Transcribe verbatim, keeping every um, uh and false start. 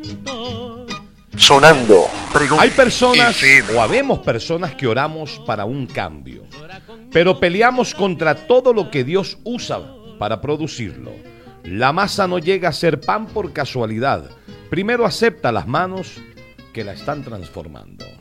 Sonando. Hay personas o habemos personas que oramos para un cambio, pero peleamos contra todo lo que Dios usa para producirlo. La masa no llega a ser pan por casualidad. Primero acepta las manos que la están transformando.